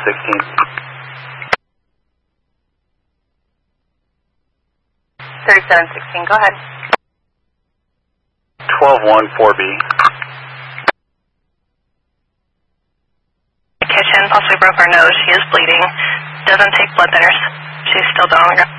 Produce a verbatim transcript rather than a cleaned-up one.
sixteen. thirty-seven sixteen, go ahead. twelve one four B. Kitchen, possibly broke her nose. She is bleeding. Doesn't take blood thinners. She's still down on the ground.